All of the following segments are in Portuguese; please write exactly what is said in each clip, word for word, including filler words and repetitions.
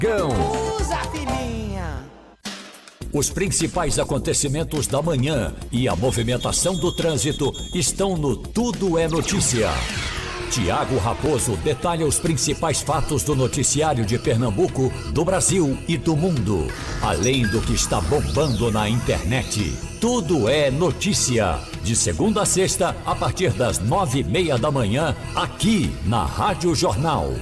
Usa, filhinha. Os principais acontecimentos da manhã e a movimentação do trânsito estão no Tudo é Notícia. Tiago Raposo detalha os principais fatos do noticiário de Pernambuco, do Brasil e do mundo, além do que está bombando na internet. Tudo é Notícia, de segunda a sexta, a partir das nove e meia da manhã, aqui na Rádio Jornal.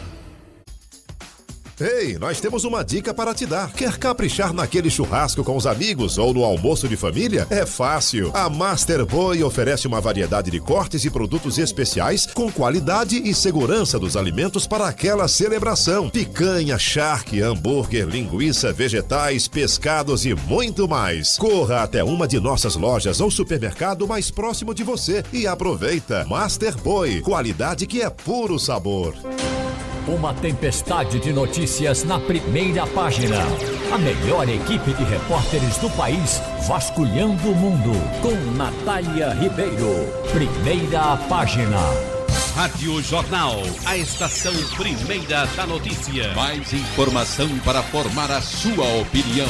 Ei, nós temos uma dica para te dar. Quer caprichar naquele churrasco com os amigos ou no almoço de família? É fácil. A Master Boi oferece uma variedade de cortes e produtos especiais com qualidade e segurança dos alimentos para aquela celebração. Picanha, charque, hambúrguer, linguiça, vegetais, pescados e muito mais. Corra até uma de nossas lojas ou supermercado mais próximo de você e aproveita. Master Boi, qualidade que é puro sabor. Uma tempestade de notícias na primeira página. A melhor equipe de repórteres do país vasculhando o mundo. Com Natália Ribeiro. Primeira página. Rádio Jornal, a estação primeira da notícia. Mais informação para formar a sua opinião.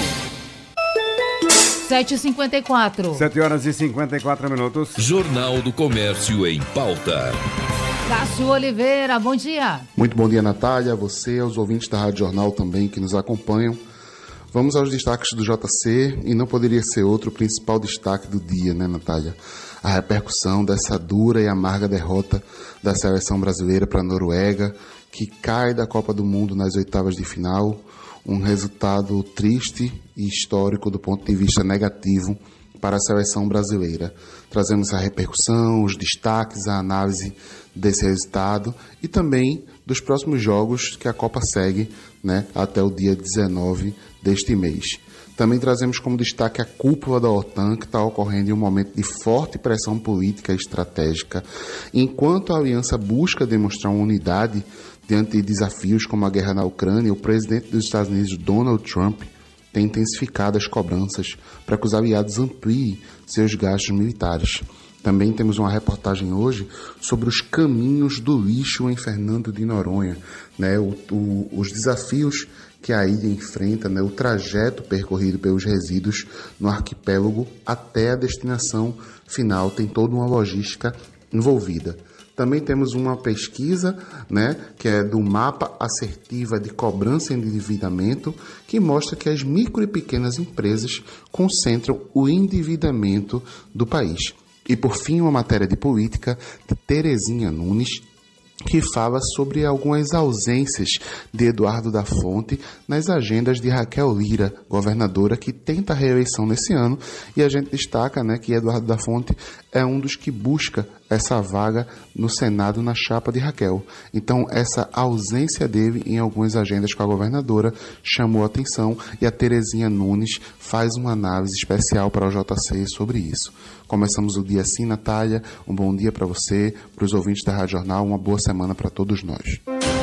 sete e cinquenta e quatro. sete horas e cinquenta e quatro minutos. Jornal do Comércio em pauta. Cássio Oliveira, bom dia. Muito bom dia, Natália, a você, aos ouvintes da Rádio Jornal também que nos acompanham. Vamos aos destaques do J C e não poderia ser outro o principal destaque do dia, né, Natália? A repercussão dessa dura e amarga derrota da seleção brasileira para a Noruega, que cai da Copa do Mundo nas oitavas de final. Um resultado triste e histórico do ponto de vista negativo para a seleção brasileira. Trazemos a repercussão, os destaques, a análise desse resultado e também dos próximos jogos que a Copa segue, né, até o dia dezenove deste mês. Também trazemos como destaque a cúpula da OTAN, que está ocorrendo em um momento de forte pressão política e estratégica. Enquanto a aliança busca demonstrar uma unidade diante de desafios como a guerra na Ucrânia, o presidente dos Estados Unidos, Donald Trump, tem intensificado as cobranças para que os aliados ampliem seus gastos militares. Também temos uma reportagem hoje sobre os caminhos do lixo em Fernando de Noronha, né? o, o, os desafios que a ilha enfrenta, né? O trajeto percorrido pelos resíduos no arquipélago até a destinação final, tem toda uma logística envolvida. Também temos uma pesquisa, né, que é do Mapa Assertiva de Cobrança e Endividamento, que mostra que as micro e pequenas empresas concentram o endividamento do país. E, por fim, uma matéria de política de Terezinha Nunes, que fala sobre algumas ausências de Eduardo da Fonte nas agendas de Raquel Lira, governadora que tenta a reeleição nesse ano, e a gente destaca, né, que Eduardo da Fonte é um dos que busca essa vaga no Senado na chapa de Raquel. Então, essa ausência dele em algumas agendas com a governadora chamou a atenção e a Terezinha Nunes faz uma análise especial para o J C sobre isso. Começamos o dia assim, Natália. Um bom dia para você, para os ouvintes da Rádio Jornal, uma boa semana para todos nós.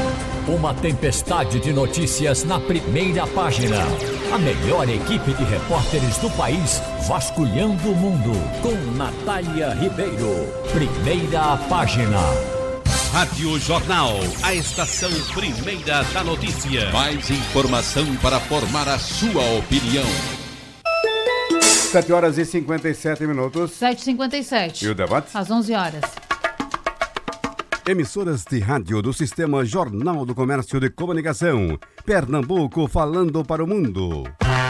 Uma tempestade de notícias na primeira página. A melhor equipe de repórteres do país vasculhando o mundo. Com Natália Ribeiro. Primeira página. Rádio Jornal, a estação primeira da notícia. Mais informação para formar a sua opinião. sete horas e cinquenta e sete minutos. sete e cinquenta e sete. E o debate? Às onze horas. Emissoras de rádio do Sistema Jornal do Comércio de Comunicação. Pernambuco falando para o mundo.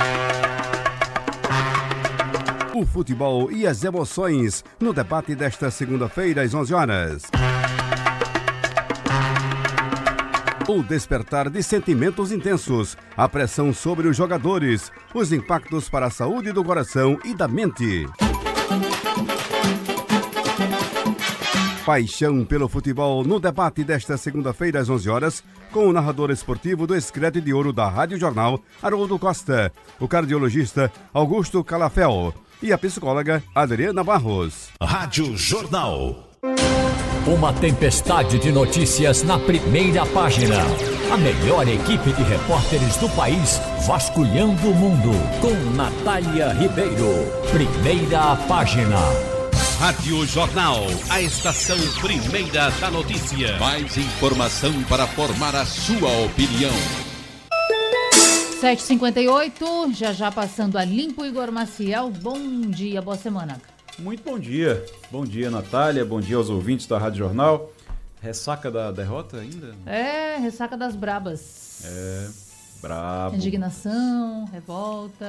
O futebol e as emoções no debate desta segunda-feira às onze horas. O despertar de sentimentos intensos, a pressão sobre os jogadores, os impactos para a saúde do coração e da mente. Paixão pelo futebol no debate desta segunda-feira às onze horas, com o narrador esportivo do Escrete de Ouro da Rádio Jornal, Haroldo Costa, o cardiologista Augusto Calafel e a psicóloga Adriana Barros. Rádio Jornal. Uma tempestade de notícias na primeira página. A melhor equipe de repórteres do país vasculhando o mundo. Com Natália Ribeiro. Primeira página. Rádio Jornal, a estação primeira da notícia. Mais informação para formar a sua opinião. sete e cinquenta e oito, já já passando a limpo, Igor Maciel. Bom dia, boa semana. Muito bom dia. Bom dia, Natália. Bom dia aos ouvintes da Rádio Jornal. Ressaca da derrota ainda? É, ressaca das brabas. É, brabo. Indignação, revolta.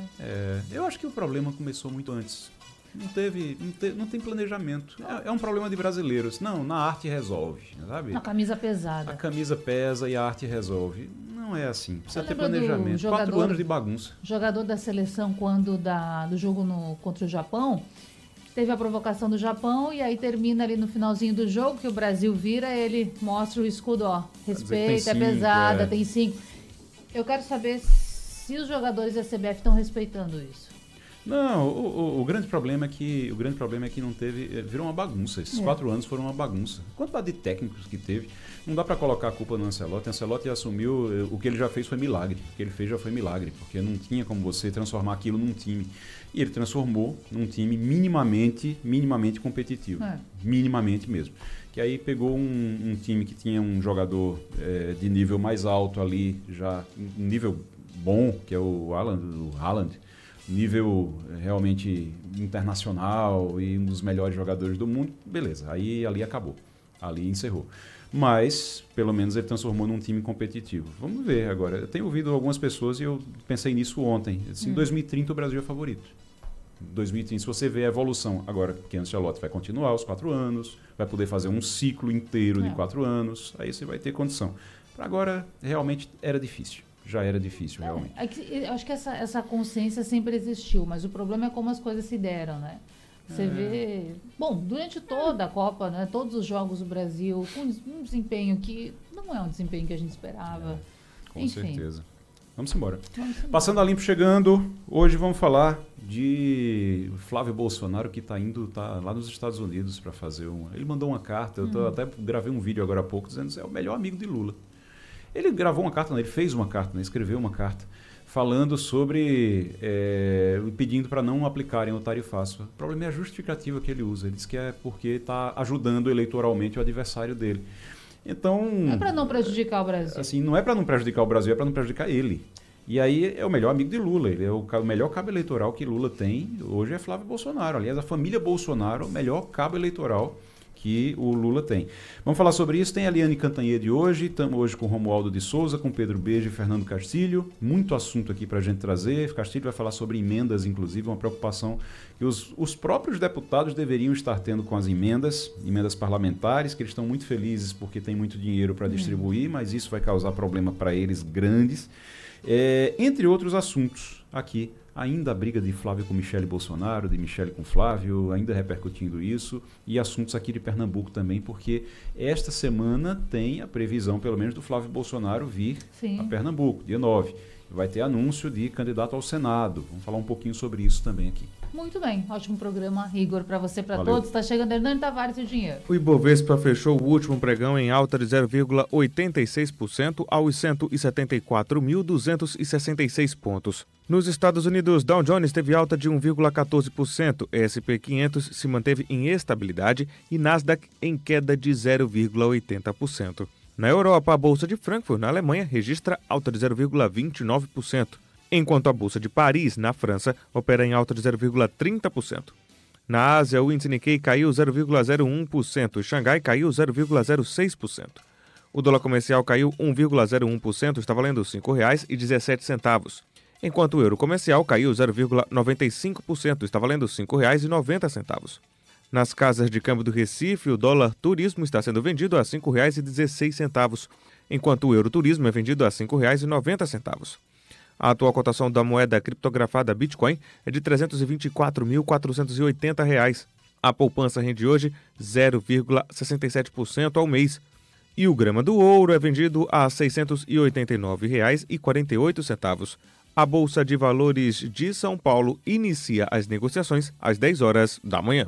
É, eu acho que o problema começou muito antes. Não teve, não, te, não tem planejamento. É, é um problema de brasileiros. Não, na arte resolve, sabe? Na camisa pesada. A camisa pesa e a arte resolve. Não é assim. Precisa Você ter lembra do planejamento. jogador- Quatro anos de bagunça. Jogador da seleção, quando da, do jogo no, contra o Japão, teve a provocação do Japão e aí termina ali no finalzinho do jogo, que o Brasil vira, ele mostra o escudo, ó. Respeita, é cinco, pesada, é. tem cinco. Eu quero saber se os jogadores da C B F estão respeitando isso. Não, o, o, o grande problema é que o grande problema é que não teve, virou uma bagunça. Esses É. quatro anos foram uma bagunça. Quantidade de técnicos que teve, não dá para colocar a culpa no Ancelotti. O Ancelotti assumiu, o que ele já fez foi milagre. O que ele fez já foi milagre, porque não tinha como você transformar aquilo num time. E ele transformou num time minimamente, minimamente competitivo, É. minimamente mesmo. Que aí pegou um, um time que tinha um jogador é, de nível mais alto ali, já um nível bom, que é o Haaland, o Haaland nível realmente internacional e um dos melhores jogadores do mundo, beleza, aí ali acabou, ali encerrou. Mas, pelo menos, ele transformou num time competitivo. Vamos ver agora. Eu tenho ouvido algumas pessoas e eu pensei nisso ontem. Assim, em Hum. dois mil e trinta o Brasil é favorito. dois mil e trinta, se você vê a evolução agora, que Ancelotti vai continuar os quatro anos, vai poder fazer um ciclo inteiro de É. quatro anos, aí você vai ter condição. Para agora, realmente era difícil. Já era difícil, realmente. É que, eu acho que essa, essa consciência sempre existiu, mas o problema é como as coisas se deram, né? Você É. vê... Bom, durante toda a Copa, né, todos os jogos do Brasil, com um desempenho que não é um desempenho que a gente esperava. Com Enfim. certeza. Vamos embora. Vamos embora. Passando a limpo chegando, hoje vamos falar de Flávio Bolsonaro, que está indo, tá lá nos Estados Unidos para fazer uma... Ele mandou uma carta, eu tô, Hum. até gravei um vídeo agora há pouco dizendo que é o melhor amigo de Lula. Ele gravou uma carta, não, ele fez uma carta, né, escreveu uma carta, falando sobre, é, pedindo para não aplicarem o tarifaço. O problema é a justificativa que ele usa. Ele diz que é porque está ajudando eleitoralmente o adversário dele. Então... É para não prejudicar o Brasil. Assim, não é para não prejudicar o Brasil, é para não prejudicar ele. E aí é o melhor amigo de Lula, ele é o, ca- o melhor cabo eleitoral que Lula tem, hoje é Flávio Bolsonaro. Aliás, a família Bolsonaro, o melhor cabo eleitoral que o Lula tem. Vamos falar sobre isso, tem a Eliane Cantanhede hoje, estamos hoje com Romualdo de Souza, com Pedro Bejo e Fernando Castilho, muito assunto aqui para a gente trazer. Castilho vai falar sobre emendas, inclusive, uma preocupação que os, os próprios deputados deveriam estar tendo com as emendas, emendas parlamentares, que eles estão muito felizes porque tem muito dinheiro para distribuir, mas isso vai causar problema para eles grandes. É, entre outros assuntos aqui, ainda a briga de Flávio com Michele Bolsonaro, de Michele com Flávio, ainda repercutindo isso, e assuntos aqui de Pernambuco também, porque esta semana tem a previsão, pelo menos, do Flávio Bolsonaro vir Sim. a Pernambuco, dia nove. Vai ter anúncio de candidato ao Senado. Vamos falar um pouquinho sobre isso também aqui. Muito bem, ótimo programa, Igor, para você, para Valeu. todos. Está chegando Hernani Tavares e o dinheiro. O Ibovespa fechou o último pregão em alta de zero vírgula oitenta e seis por cento aos cento e setenta e quatro mil duzentos e sessenta e seis pontos. Nos Estados Unidos, Dow Jones teve alta de um vírgula quatorze por cento, S e P quinhentos se manteve em estabilidade e Nasdaq em queda de zero vírgula oitenta por cento. Na Europa, a Bolsa de Frankfurt, na Alemanha, registra alta de zero vírgula vinte e nove por cento, enquanto a Bolsa de Paris, na França, opera em alta de zero vírgula trinta por cento. Na Ásia, o índice Nikkei caiu zero vírgula zero um por cento e Xangai caiu zero vírgula zero seis por cento. O dólar comercial caiu um vírgula zero um por cento, está valendo cinco reais e dezessete centavos, enquanto o euro comercial caiu zero vírgula noventa e cinco por cento, está valendo cinco reais e noventa centavos. Nas casas de câmbio do Recife, o dólar turismo está sendo vendido a cinco reais e dezesseis centavos, enquanto o euro turismo é vendido a cinco reais e noventa centavos. A atual cotação da moeda criptografada Bitcoin é de trezentos e vinte e quatro mil quatrocentos e oitenta reais. A poupança rende hoje zero vírgula sessenta e sete por cento ao mês. E o grama do ouro é vendido a seiscentos e oitenta e nove reais e quarenta e oito centavos. A Bolsa de Valores de São Paulo inicia as negociações às dez horas da manhã.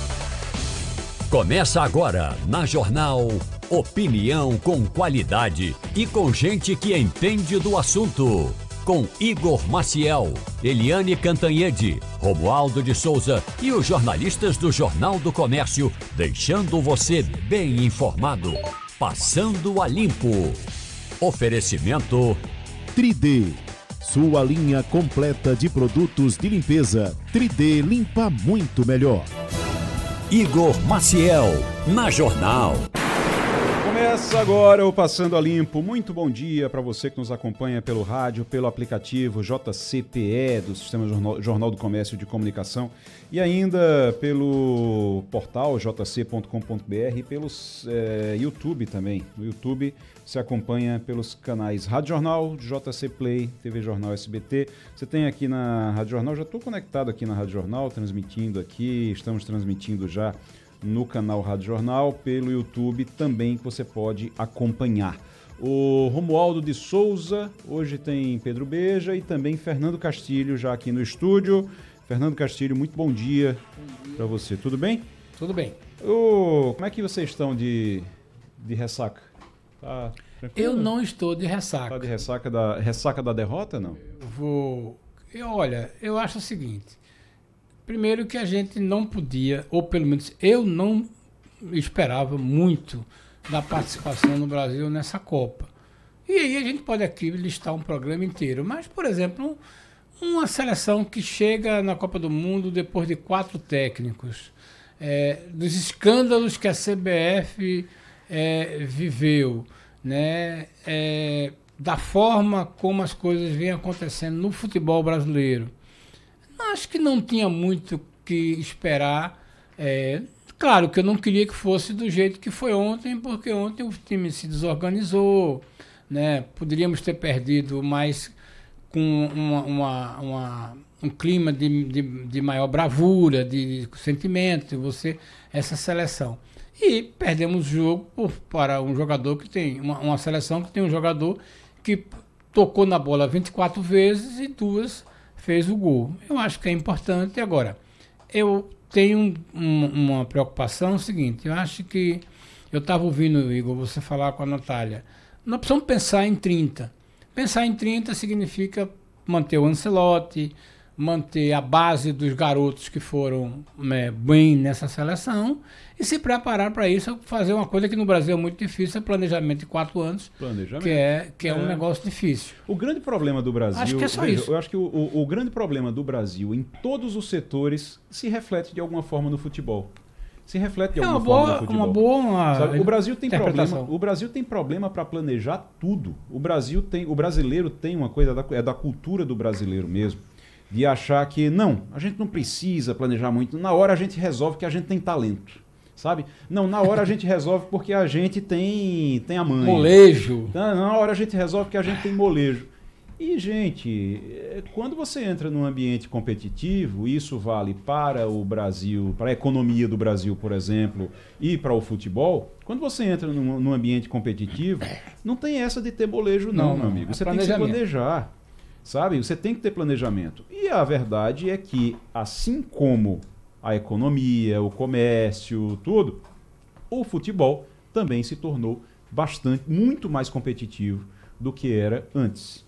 Começa agora na Jornal Opinião com qualidade e com gente que entende do assunto. Com Igor Maciel, Eliane Cantanhede, Romualdo de Souza e os jornalistas do Jornal do Comércio, deixando você bem informado. Passando a limpo. Oferecimento três D. Sua linha completa de produtos de limpeza. três D limpa muito melhor. Igor Maciel, na Jornal. Começa agora o Passando a Limpo. Muito bom dia para você que nos acompanha pelo rádio, pelo aplicativo J C P E do Sistema Jornal, Jornal do Comércio de Comunicação e ainda pelo portal j c ponto com ponto b r e pelo é, YouTube também. No YouTube você acompanha pelos canais Rádio Jornal, J C Play, T V Jornal S B T. Você tem aqui na Rádio Jornal, já estou conectado aqui na Rádio Jornal, transmitindo aqui, estamos transmitindo já no canal Rádio Jornal, pelo YouTube também que você pode acompanhar. O Romualdo de Souza, hoje tem Pedro Beja e também Fernando Castilho já aqui no estúdio. Fernando Castilho, muito bom dia para você, tudo bem? Tudo bem. O, como é que vocês estão de, de ressaca? Tá tranquilo? Eu não estou de ressaca. Tá de ressaca da, ressaca da derrota, não? Eu vou... Eu, olha, eu acho o seguinte... Primeiro que a gente não podia, ou pelo menos eu não esperava muito da participação no Brasil nessa Copa. E aí a gente pode aqui listar um programa inteiro. Mas, por exemplo, uma seleção que chega na Copa do Mundo depois de quatro técnicos, é, dos escândalos que a C B F é, viveu, né, é, da forma como as coisas vêm acontecendo no futebol brasileiro. Acho que não tinha muito que esperar. É, claro que eu não queria que fosse do jeito que foi ontem, porque ontem o time se desorganizou, né? Poderíamos ter perdido, mas com uma, uma, uma, um clima de, de, de maior bravura, de, de sentimento, você, essa seleção. E perdemos o jogo por, para um jogador que tem, uma, uma seleção que tem um jogador que tocou na bola vinte e quatro vezes e duas fez o gol. Eu acho que é importante. Agora, eu tenho um, uma preocupação seguinte, eu acho que eu estava ouvindo, Igor, você falar com a Natália, nós precisamos pensar em trinta. Pensar em trinta significa manter o Ancelotti, manter a base dos garotos que foram né, bem nessa seleção e se preparar para isso, fazer uma coisa que no Brasil é muito difícil, é planejamento de quatro anos, planejamento. que é, que é, é um é. negócio difícil. O grande problema do Brasil... Acho que é só veja, isso. Eu acho que o, o, o grande problema do Brasil em todos os setores se reflete de alguma forma no futebol. Se reflete de é alguma uma forma boa, no futebol. Uma boa Sabe, o Brasil tem problema, o Brasil tem problema para planejar tudo. O Brasil tem, o brasileiro tem uma coisa da, é da cultura do brasileiro mesmo, de achar que não, a gente não precisa planejar muito. Na hora a gente resolve que a gente tem talento, sabe? Não, na hora a gente resolve porque a gente tem tem a mãe. Molejo. Na hora a gente resolve porque a gente tem molejo. E, gente, quando você entra num ambiente competitivo, isso vale para o Brasil, para a economia do Brasil, por exemplo, e para o futebol, quando você entra num, num ambiente competitivo, não tem essa de ter molejo não, não meu amigo. É você tem que se planejar, sabe? Você tem que ter planejamento. E a verdade é que, assim como a economia, o comércio, tudo, o futebol também se tornou bastante, muito mais competitivo do que era antes.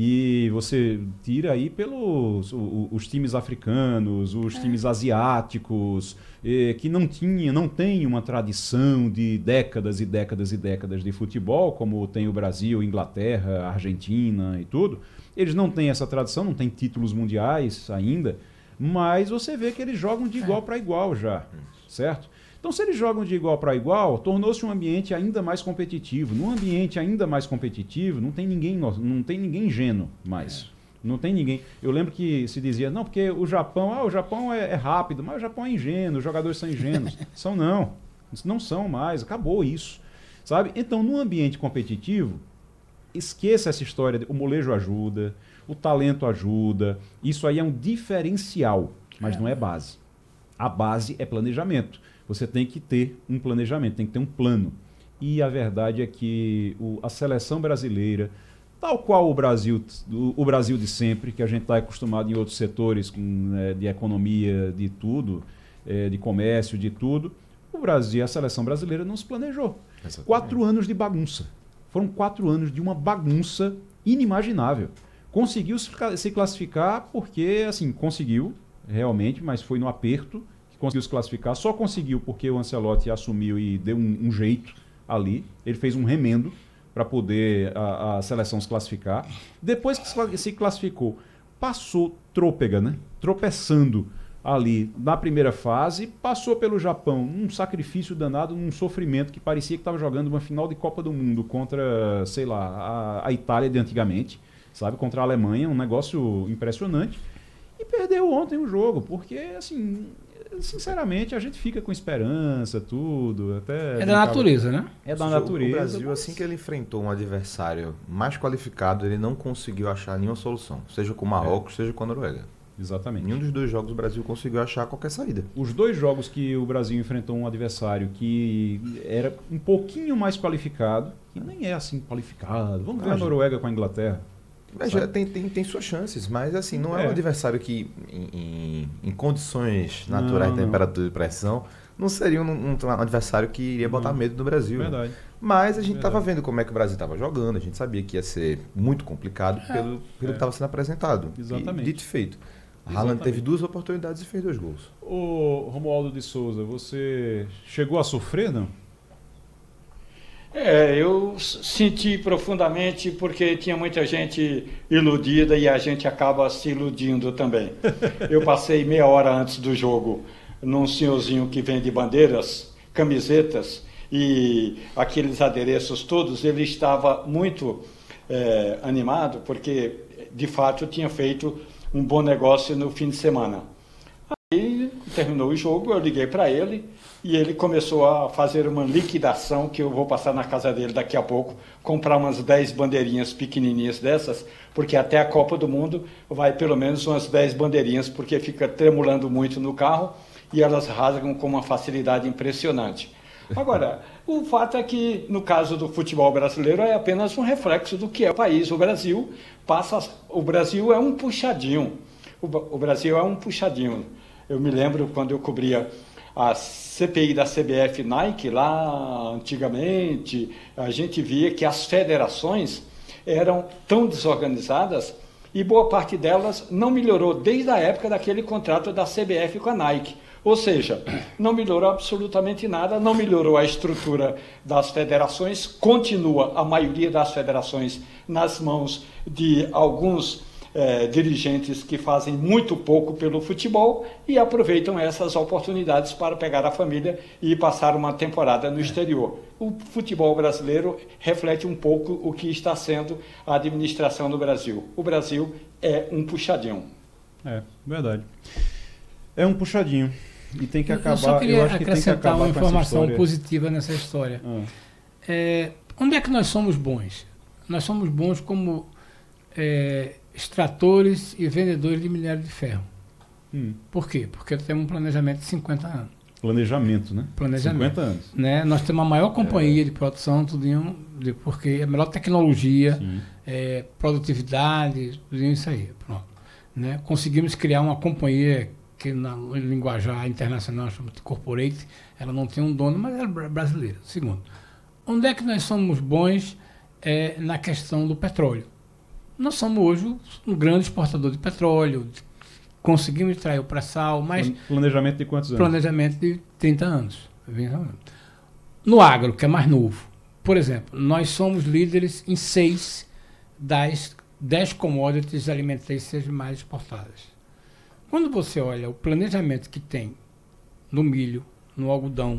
E você tira aí pelos os, os times africanos, os é. times asiáticos, eh, que não tinha, não tem uma tradição de décadas e décadas e décadas de futebol, como tem o Brasil, Inglaterra, Argentina e tudo. Eles não têm essa tradição, não têm títulos mundiais ainda, mas você vê que eles jogam de igual para igual já, certo? Então, se eles jogam de igual para igual, tornou-se um ambiente ainda mais competitivo. Num ambiente ainda mais competitivo, não tem ninguém, não tem ninguém ingênuo mais. É. Não tem ninguém. Eu lembro que se dizia, não, porque o Japão, ah, o Japão é, é rápido, mas o Japão é ingênuo, os jogadores são ingênuos. São não. Não são mais. Acabou isso. Sabe? Então, num ambiente competitivo, esqueça essa história de o molejo ajuda, o talento ajuda. Isso aí é um diferencial, mas é. não é base. A base é planejamento. Você tem que ter um planejamento, tem que ter um plano. E a verdade é que o, a seleção brasileira, tal qual o Brasil, o, o Brasil de sempre, que a gente está acostumado em outros setores com, né, de economia, de tudo, é, de comércio, de tudo, o Brasil, a seleção brasileira não se planejou. Exatamente. Quatro anos de bagunça. Foram quatro anos de uma bagunça inimaginável. Conseguiu se classificar porque, assim, conseguiu realmente, mas foi no aperto. Conseguiu se classificar, só conseguiu porque o Ancelotti assumiu e deu um, um jeito ali, ele fez um remendo para poder a, a seleção se classificar. Depois que se classificou, passou trôpega, né? Tropeçando ali na primeira fase, passou pelo Japão, um sacrifício danado, um sofrimento que parecia que estava jogando uma final de Copa do Mundo contra, sei lá, a, a Itália de antigamente, sabe? Contra a Alemanha, um negócio impressionante. E perdeu ontem o jogo, porque, assim, sinceramente, a gente fica com esperança, tudo. Até é da natureza, né? É da o natureza. O Brasil, mas... assim que ele enfrentou um adversário mais qualificado, ele não conseguiu achar nenhuma solução, seja com o Marrocos, é. seja com a Noruega. Exatamente. Nenhum dos dois jogos o Brasil conseguiu achar qualquer saída. Os dois jogos que o Brasil enfrentou um adversário que era um pouquinho mais qualificado, que nem é assim qualificado. Vamos ver a Noruega com a Inglaterra. Já tem, tem, tem suas chances, mas assim, não é, é um adversário que, em, em, em condições naturais não, de temperatura não. e pressão, não seria um, um, um adversário que iria botar não. medo no Brasil. Verdade. Né? Mas a gente estava vendo como é que o Brasil estava jogando, a gente sabia que ia ser muito complicado é. pelo, pelo é. que estava sendo apresentado. Exatamente. E, dito e feito. Haaland teve duas oportunidades e fez dois gols. Ô Romualdo de Souza, você chegou a sofrer, não? É, eu senti profundamente porque tinha muita gente iludida e a gente acaba se iludindo também. Eu passei meia hora antes do jogo num senhorzinho que vende bandeiras, camisetas e aqueles adereços todos. Ele estava muito é, animado porque, de fato, tinha feito um bom negócio no fim de semana. Aí terminou o jogo, eu liguei para ele e ele começou a fazer uma liquidação que eu vou passar na casa dele daqui a pouco, comprar umas dez bandeirinhas pequenininhas dessas, porque até a Copa do Mundo vai pelo menos umas dez bandeirinhas, porque fica tremulando muito no carro e elas rasgam com uma facilidade impressionante. Agora, o fato é que, no caso do futebol brasileiro, é apenas um reflexo do que é o país. O Brasil passa, o Brasil é um puxadinho. O, o Brasil é um puxadinho. Eu me lembro quando eu cobria a C P I da C B F Nike, lá antigamente, a gente via que as federações eram tão desorganizadas e boa parte delas não melhorou desde a época daquele contrato da C B F com a Nike. Ou seja, não melhorou absolutamente nada, não melhorou a estrutura das federações, continua a maioria das federações nas mãos de alguns eh, dirigentes que fazem muito pouco pelo futebol e aproveitam essas oportunidades para pegar a família e passar uma temporada no exterior. O futebol brasileiro reflete um pouco o que está sendo a administração do Brasil. O Brasil é um puxadinho. É, verdade. É um puxadinho. E tem que acabar. Eu só queria eu acho que acrescentar tem que acabar uma informação com positiva nessa história. Ah. É, onde é que nós somos bons? Nós somos bons como é, extratores e vendedores de minério de ferro. Hum. Por quê? Porque temos um planejamento de cinquenta anos. Planejamento, né? Planejamento. cinquenta anos. Né? Nós temos a maior companhia é. de produção, tudinho, de, porque a melhor tecnologia, é, produtividade, tudo isso aí. Pronto. Né? Conseguimos criar uma companhia que na linguajar internacional chama de corporate, ela não tem um dono, mas ela é brasileira. Segundo, onde é que nós somos bons é, na questão do petróleo? Nós somos hoje um grande exportador de petróleo, conseguimos extrair o pré-sal, mas... Planejamento de quantos anos? Planejamento de trinta anos. No agro, que é mais novo, por exemplo, nós somos líderes em seis das dez commodities alimentícias mais exportadas. Quando você olha o planejamento que tem no milho, no algodão,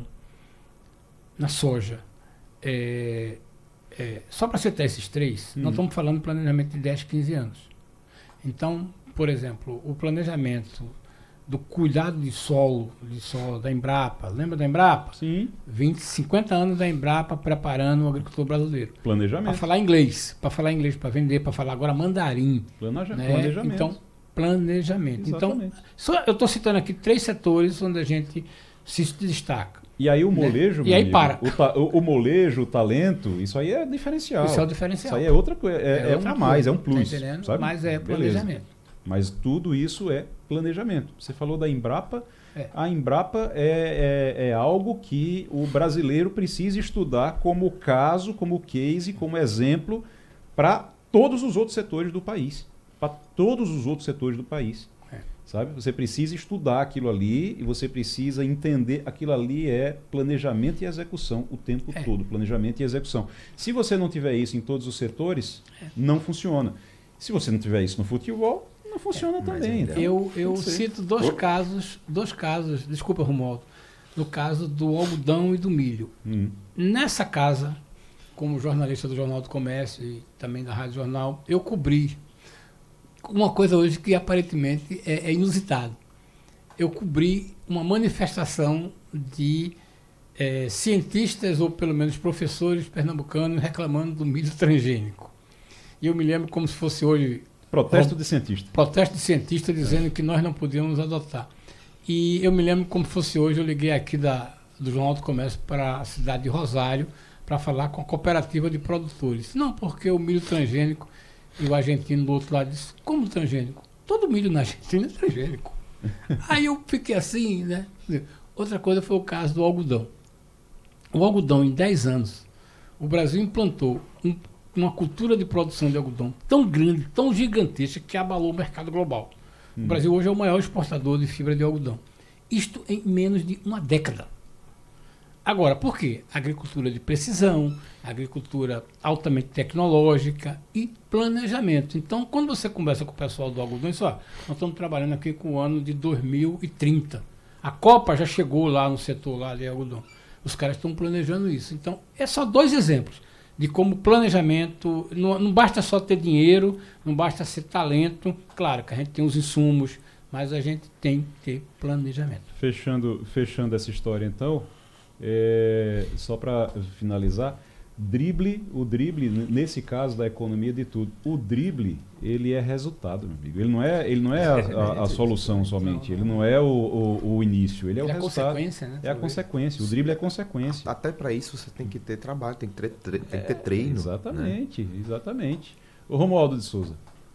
na soja, é, é, só para citar esses três, hum. nós estamos falando de planejamento de dez, quinze anos. Então, por exemplo, o planejamento do cuidado de solo, de solo da Embrapa, lembra da Embrapa? Sim. vinte, cinquenta anos da Embrapa preparando o agricultor brasileiro. Planejamento. Para falar inglês, para falar inglês, para vender, para falar agora mandarim. Planeja- né? Planejamento. Então, planejamento. Exatamente. Então, só, eu estou citando aqui três setores onde a gente se destaca. E aí o molejo, né? E aí amigo, para. O, ta, o, o molejo, o talento, isso aí é diferencial. Isso é o diferencial. Isso aí é outra coisa, é, é, é outra a mais, coisa, é um plus. tá entendendo? Sabe? Mas é planejamento. Beleza. Mas tudo isso é planejamento. Você falou da Embrapa. É. A Embrapa é, é, é algo que o brasileiro precisa estudar como caso, como case, como exemplo para todos os outros setores do país. Para todos os outros setores do país. É. sabe? Você precisa estudar aquilo ali e você precisa entender aquilo ali é planejamento e execução o tempo é. todo, planejamento e execução. Se você não tiver isso em todos os setores, é. não funciona. Se você não tiver isso no futebol, não funciona é, também. Então, eu eu cito dois oh. casos, dois casos, desculpa, Romualdo, no caso do algodão e do milho. Hum. Nessa casa, como jornalista do Jornal do Comércio e também da Rádio Jornal, eu cobri uma coisa hoje que aparentemente é, é inusitado. Eu cobri uma manifestação de é, cientistas, ou pelo menos professores pernambucanos, reclamando do milho transgênico. E eu me lembro como se fosse hoje... Protesto de cientistas. Protesto de cientistas dizendo é. que nós não podíamos adotar. E eu me lembro como se fosse hoje, eu liguei aqui da, do Jornal do Comércio para a cidade de Rosário para falar com a cooperativa de produtores. Não, porque o milho transgênico... E o argentino do outro lado disse, como transgênico? Todo milho na Argentina é transgênico. Aí eu fiquei assim, né? Outra coisa foi o caso do algodão. O algodão, em dez anos, o Brasil implantou um, uma cultura de produção de algodão tão grande, tão gigantesca, que abalou o mercado global. Hum. O Brasil hoje é o maior exportador de fibra de algodão. Isto em menos de uma década. Agora, por quê? Agricultura de precisão, agricultura altamente tecnológica e planejamento. Então, quando você conversa com o pessoal do algodão, isso, ó, nós estamos trabalhando aqui com o ano de dois mil e trinta. A Copa já chegou lá no setor lá de algodão. Os caras estão planejando isso. Então, é só dois exemplos de como planejamento, não, não basta só ter dinheiro, não basta ser talento. Claro que a gente tem os insumos, mas a gente tem que ter planejamento. Fechando, fechando essa história, então... É, só para finalizar, drible, o drible, nesse caso da economia de tudo, o drible, ele é resultado, meu amigo. Ele não é, ele não é a, a, a solução somente, ele não é o, o, o início, ele é o resultado. É a consequência, né? É a consequência, o drible é consequência. Até para isso você tem que ter trabalho, tem que ter, tre tem que ter treino. É, exatamente, né? Exatamente. O Romualdo de Souza.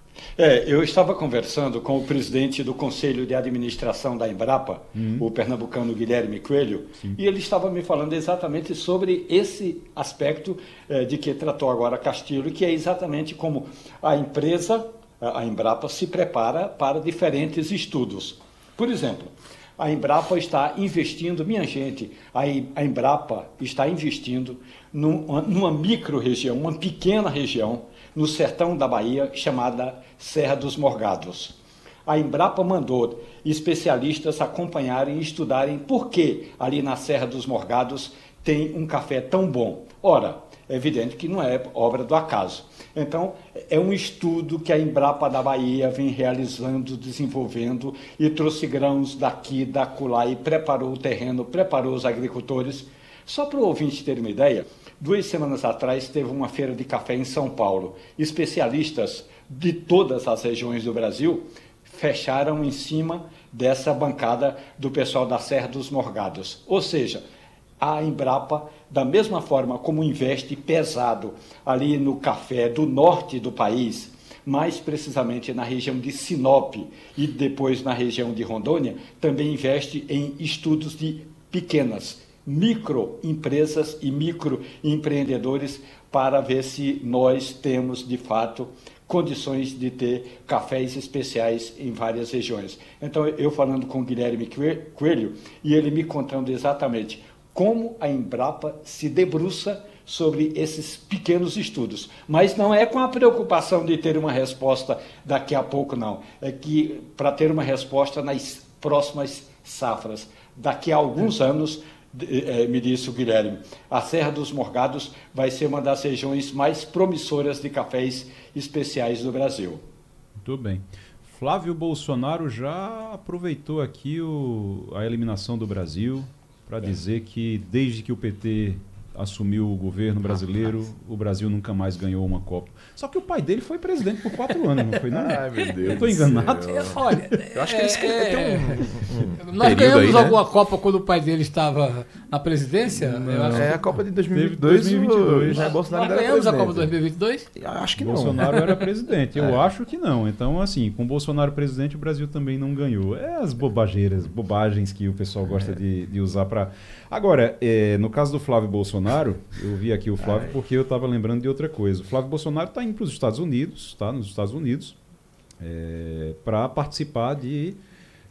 É, eu estava conversando com o presidente do Conselho de Administração da Embrapa, uhum. o pernambucano Guilherme Coelho, Sim. e ele estava me falando exatamente sobre esse aspecto eh, de que tratou agora Castilho, que é exatamente como a empresa, a Embrapa, se prepara para diferentes estudos. Por exemplo, a Embrapa está investindo, minha gente, a Embrapa está investindo numa, numa micro-região, uma pequena região, no sertão da Bahia, chamada Serra dos Morgados. A Embrapa mandou especialistas acompanharem e estudarem por que ali na Serra dos Morgados tem um café tão bom. Ora, é evidente que não é obra do acaso. Então, é um estudo que a Embrapa da Bahia vem realizando, desenvolvendo, e trouxe grãos daqui, da acolá, e preparou o terreno, preparou os agricultores. Só para o ouvinte ter uma ideia, duas semanas atrás teve uma feira de café em São Paulo. Especialistas de todas as regiões do Brasil fecharam em cima dessa bancada do pessoal da Serra dos Morgados. Ou seja, a Embrapa, da mesma forma como investe pesado ali no café do norte do país, mais precisamente na região de Sinop e depois na região de Rondônia, também investe em estudos de pequenas microempresas e microempreendedores para ver se nós temos, de fato, condições de ter cafés especiais em várias regiões. Então, eu falando com o Guilherme Coelho, e ele me contando exatamente como a Embrapa se debruça sobre esses pequenos estudos. Mas não é com a preocupação de ter uma resposta daqui a pouco, não. É que para ter uma resposta nas próximas safras. Daqui a alguns anos, me disse o Guilherme, a Serra dos Morgados vai ser uma das regiões mais promissoras de cafés especiais do Brasil. Muito bem. Flávio Bolsonaro já aproveitou aqui o, a eliminação do Brasil para é. dizer que desde que o P T assumiu o governo brasileiro, o Brasil nunca mais ganhou uma Copa. Só que o pai dele foi presidente por quatro anos, não foi não? Ai, meu Deus. Eu estou enganado? Eu, olha, eu acho que eles é, é, um, um nós ganhamos aí, né? alguma Copa quando o pai dele estava na presidência? Não, eu acho é que... a Copa de dois mil e vinte e dois. dois mil e vinte e dois. Nós, Bolsonaro nós ganhamos a Copa de dois mil e vinte e dois? Eu acho que não. Bolsonaro era presidente. Eu é. acho que não. Então, assim, com Bolsonaro presidente, o Brasil também não ganhou. É as bobageiras, bobagens que o pessoal gosta é. de, de usar para... Agora, é, no caso do Flávio Bolsonaro, eu vi aqui o Flávio Ai. porque eu estava lembrando de outra coisa. O Flávio Bolsonaro está indo para os Estados Unidos, tá? Nos Estados Unidos, é, para participar de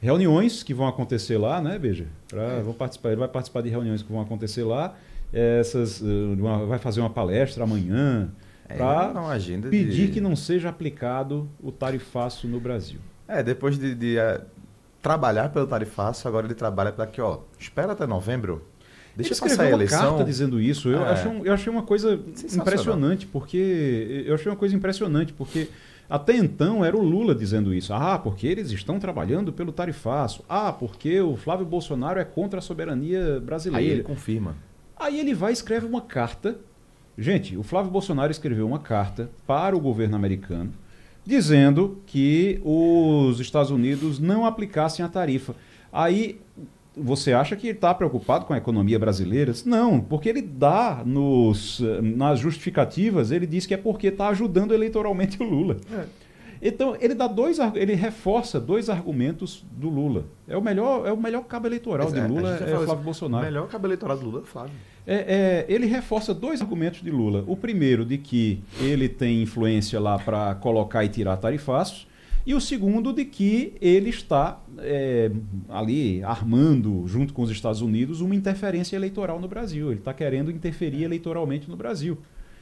reuniões que vão acontecer lá, né, Beija? Pra, é. vão participar, ele vai participar de reuniões que vão acontecer lá, essas, uma, vai fazer uma palestra amanhã, é, para pedir de... que não seja aplicado o tarifaço no Brasil. É, depois de, de uh, trabalhar pelo tarifaço, agora ele trabalha para que, ó, espera até novembro, deixa ele passar a eleição. Uma carta dizendo isso. Eu, é. achei, um, eu achei uma coisa impressionante, porque eu achei uma coisa impressionante, porque até então era o Lula dizendo isso. Ah, porque eles estão trabalhando pelo tarifaço. Ah, porque o Flávio Bolsonaro é contra a soberania brasileira. Aí ele confirma. Aí ele vai e escreve uma carta. Gente, o Flávio Bolsonaro escreveu uma carta para o governo americano dizendo que os Estados Unidos não aplicassem a tarifa. Aí você acha que ele está preocupado com a economia brasileira? Não, porque ele dá nos, nas justificativas, ele diz que é porque está ajudando eleitoralmente o Lula. É. Então, ele dá dois, ele reforça dois argumentos do Lula. É o melhor, é o melhor cabo eleitoral é, de Lula, é o Flávio Bolsonaro. O melhor cabo eleitoral do Lula é o Flávio. É, é, ele reforça dois argumentos de Lula. O primeiro, de que ele tem influência lá para colocar e tirar tarifaços. E o segundo, de que ele está é, ali armando, junto com os Estados Unidos, uma interferência eleitoral no Brasil. Ele está querendo interferir eleitoralmente no Brasil.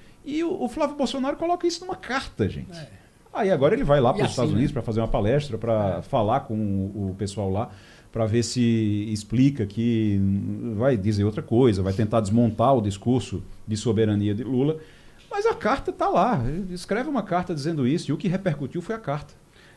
E o, o Flávio Bolsonaro coloca isso numa carta, gente. É. Aí agora ele vai lá para os assim, Estados Unidos, né, para fazer uma palestra, para é. falar com o, o pessoal lá, para ver se explica que vai dizer outra coisa, vai tentar desmontar o discurso de soberania de Lula. Mas a carta está lá. Ele escreve uma carta dizendo isso, e o que repercutiu foi a carta.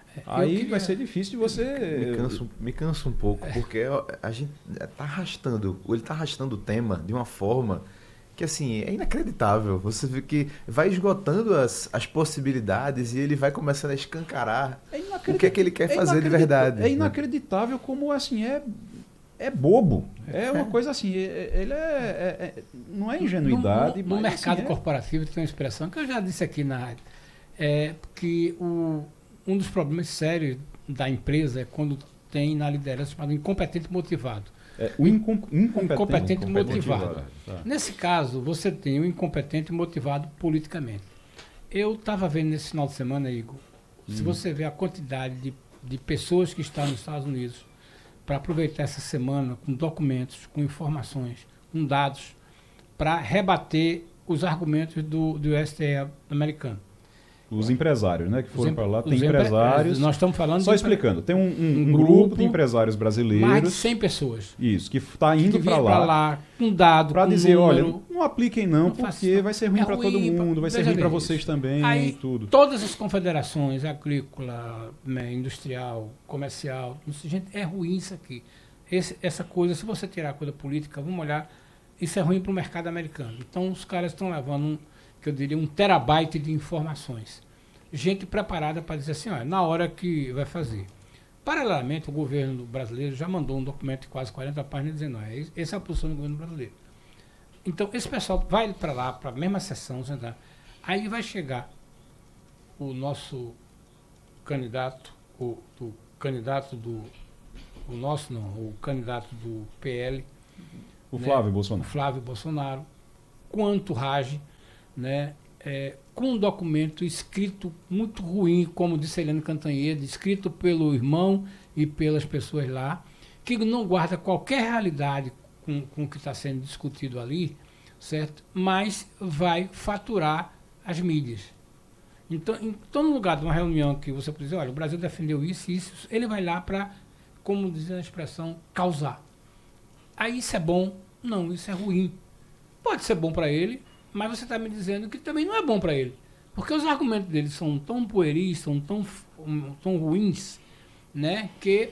Aí queria... vai ser difícil de você... Me canso, me canso um pouco, porque a gente está arrastando, ele está arrastando o tema de uma forma que, assim, é inacreditável. Você vê que vai esgotando as, as possibilidades e ele vai começando a escancarar é o que é que ele quer é fazer de verdade. É inacreditável, né? Como, assim, é... É bobo. É uma coisa assim, ele é, é, é não é ingenuidade. No, no, no mas, mercado assim, corporativo tem uma expressão que eu já disse aqui na rádio, é que o, um dos problemas sérios da empresa é quando tem na liderança chamado incompetente motivado. É, o incom, incompetente, incompetente motivado. motivado. Tá. Nesse caso, você tem o incompetente motivado politicamente. Eu estava vendo nesse final de semana, Igor, hum. se você vê a quantidade de, de pessoas que estão nos Estados Unidos para aproveitar essa semana com documentos, com informações, com dados, para rebater os argumentos do, do U S T R americano. Os empresários, né, que foram para lá, tem empresários... Nós estamos falando... Só explicando, tem um, um, um grupo, grupo de empresários brasileiros... Mais de cem pessoas. Isso, que está indo para lá... para lá, com dado, para dizer, número, olha, não apliquem não, não porque vai ser ruim é para todo mundo, vai ser ruim para vocês também, aí, tudo. Todas as confederações, agrícola, industrial, comercial, gente, é ruim isso aqui. Esse, essa coisa, se você tirar a coisa política, vamos olhar, isso é ruim para o mercado americano. Então, os caras estão levando, um, que eu diria, um terabyte de informações. Gente preparada para dizer assim, olha, na hora que vai fazer. Paralelamente, o governo brasileiro já mandou um documento de quase quarenta páginas dizendo, olha, essa é a posição do governo brasileiro. Então, esse pessoal vai para lá, para a mesma sessão, sentar. Aí vai chegar o nosso candidato, o, o candidato do... O nosso não, o candidato do P L. O né, Flávio Bolsonaro. O Flávio Bolsonaro, quanto rage, né, é, com um documento escrito muito ruim, como disse Helena Cantanhede, escrito pelo irmão e pelas pessoas lá, que não guarda qualquer realidade com, com o que está sendo discutido ali, certo? Mas vai faturar as mídias. Então, então, no lugar de uma reunião que você pode dizer, olha, o Brasil defendeu isso e isso, ele vai lá para, como diz a expressão, causar. Aí isso é bom? Não, isso é ruim. Pode ser bom para ele, mas você está me dizendo que também não é bom para ele. Porque os argumentos dele são tão pueris, são tão, tão ruins, né, que,